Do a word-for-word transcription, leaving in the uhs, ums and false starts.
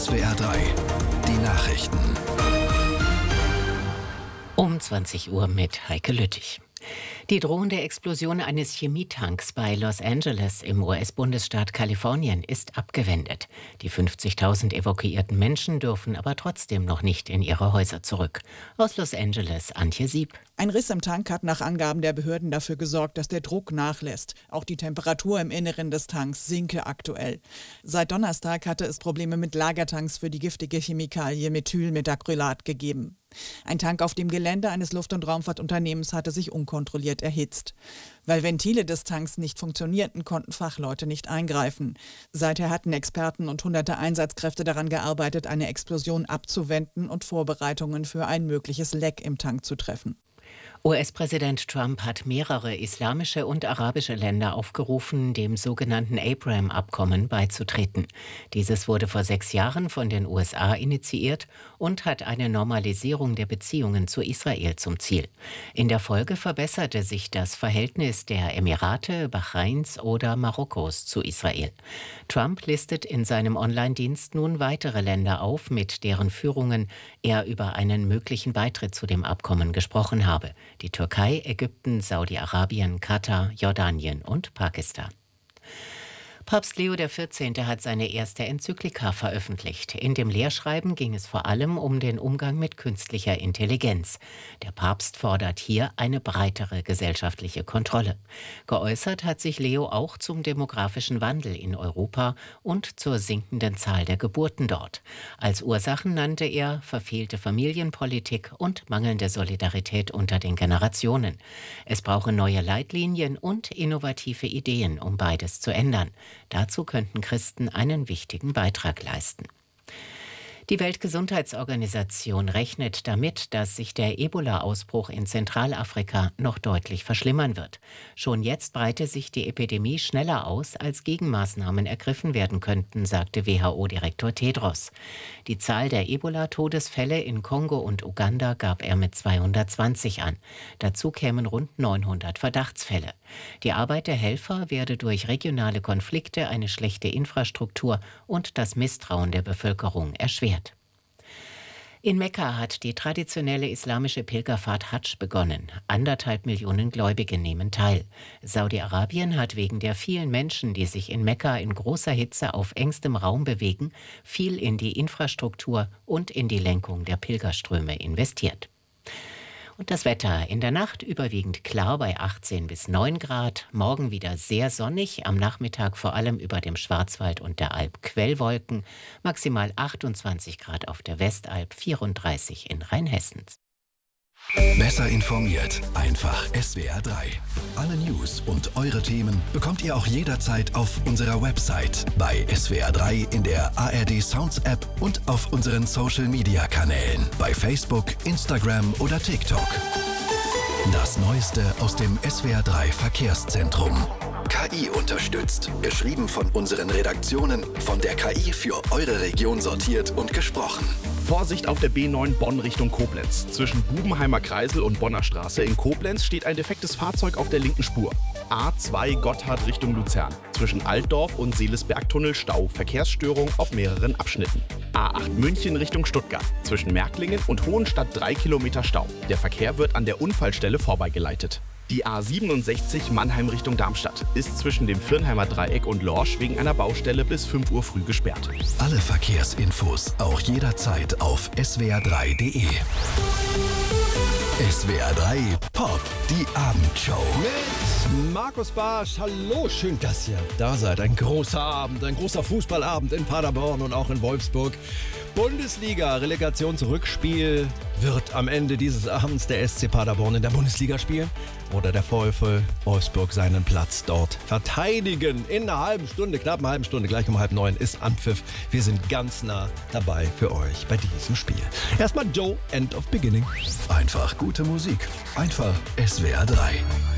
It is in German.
S W R drei, die Nachrichten. Um zwanzig Uhr mit Heike Lüttich. Die drohende Explosion eines Chemietanks bei Los Angeles im U S-Bundesstaat Kalifornien ist abgewendet. Die fünfzigtausend evakuierten Menschen dürfen aber trotzdem noch nicht in ihre Häuser zurück. Aus Los Angeles, Antje Sieb. Ein Riss im Tank hat nach Angaben der Behörden dafür gesorgt, dass der Druck nachlässt. Auch die Temperatur im Inneren des Tanks sinke aktuell. Seit Donnerstag hatte es Probleme mit Lagertanks für die giftige Chemikalie Methylmethacrylat gegeben. Ein Tank auf dem Gelände eines Luft- und Raumfahrtunternehmens hatte sich unkontrolliert erhitzt. Weil Ventile des Tanks nicht funktionierten, konnten Fachleute nicht eingreifen. Seither hatten Experten und hunderte Einsatzkräfte daran gearbeitet, eine Explosion abzuwenden und Vorbereitungen für ein mögliches Leck im Tank zu treffen. U S-Präsident Trump hat mehrere islamische und arabische Länder aufgerufen, dem sogenannten Abraham-Abkommen beizutreten. Dieses wurde vor sechs Jahren von den U S A initiiert und hat eine Normalisierung der Beziehungen zu Israel zum Ziel. In der Folge verbesserte sich das Verhältnis der Emirate, Bahrains oder Marokkos zu Israel. Trump listet in seinem Online-Dienst nun weitere Länder auf, mit deren Führungen er über einen möglichen Beitritt zu dem Abkommen gesprochen habe. Die Türkei, Ägypten, Saudi-Arabien, Katar, Jordanien und Pakistan. Papst Leo der vierzehnte hat seine erste Enzyklika veröffentlicht. In dem Lehrschreiben ging es vor allem um den Umgang mit künstlicher Intelligenz. Der Papst fordert hier eine breitere gesellschaftliche Kontrolle. Geäußert hat sich Leo auch zum demografischen Wandel in Europa und zur sinkenden Zahl der Geburten dort. Als Ursachen nannte er verfehlte Familienpolitik und mangelnde Solidarität unter den Generationen. Es brauche neue Leitlinien und innovative Ideen, um beides zu ändern. Dazu könnten Christen einen wichtigen Beitrag leisten. Die Weltgesundheitsorganisation rechnet damit, dass sich der Ebola-Ausbruch in Zentralafrika noch deutlich verschlimmern wird. Schon jetzt breite sich die Epidemie schneller aus, als Gegenmaßnahmen ergriffen werden könnten, sagte W H O-Direktor Tedros. Die Zahl der Ebola-Todesfälle in Kongo und Uganda gab er mit zweihundertzwanzig an. Dazu kämen rund neunhundert Verdachtsfälle. Die Arbeit der Helfer werde durch regionale Konflikte, eine schlechte Infrastruktur und das Misstrauen der Bevölkerung erschwert. In Mekka hat die traditionelle islamische Pilgerfahrt Hadsch begonnen. Anderthalb Millionen Gläubige nehmen teil. Saudi-Arabien hat wegen der vielen Menschen, die sich in Mekka in großer Hitze auf engstem Raum bewegen, viel in die Infrastruktur und in die Lenkung der Pilgerströme investiert. Und das Wetter: in der Nacht überwiegend klar bei achtzehn bis neun Grad. Morgen wieder sehr sonnig, am Nachmittag vor allem über dem Schwarzwald und der Alp Quellwolken. Maximal achtundzwanzig Grad auf der Westalb, vierunddreißig in Rheinhessen. Besser informiert, einfach S W R drei. Alle News und eure Themen bekommt ihr auch jederzeit auf unserer Website, bei S W R drei, in der A R D Sounds App und auf unseren Social-Media-Kanälen, bei Facebook, Instagram oder TikTok. Das Neueste aus dem S W R drei Verkehrszentrum. K I unterstützt. Geschrieben von unseren Redaktionen, von der K I für eure Region sortiert und gesprochen. Vorsicht auf der B neun Bonn Richtung Koblenz. Zwischen Bubenheimer Kreisel und Bonner Straße in Koblenz steht ein defektes Fahrzeug auf der linken Spur. A zwei Gotthard Richtung Luzern. Zwischen Altdorf und Seelesbergtunnel Stau. Verkehrsstörung auf mehreren Abschnitten. A acht München Richtung Stuttgart. Zwischen Märklingen und Hohenstadt drei Kilometer Stau. Der Verkehr wird an der Unfallstelle vorbeigeleitet. Die A siebenundsechzig Mannheim Richtung Darmstadt ist zwischen dem Firnheimer Dreieck und Lorsch wegen einer Baustelle bis fünf Uhr früh gesperrt. Alle Verkehrsinfos auch jederzeit auf S W R drei punkt de. S W R drei Pop, die Abendshow. Mit Markus Barsch. Hallo, schön, dass ihr da seid. Ein großer Abend, ein großer Fußballabend in Paderborn und auch in Wolfsburg. Bundesliga-Relegationsrückspiel. Wird am Ende dieses Abends der S C Paderborn in der Bundesliga spielen? Oder der VfL Wolfsburg seinen Platz dort verteidigen? In einer halben Stunde, knapp einer halben Stunde, gleich um halb neun ist Anpfiff. Wir sind ganz nah dabei für euch bei diesem Spiel. Erstmal Joe, End of Beginning. Einfach gute Musik. Einfach S W R drei.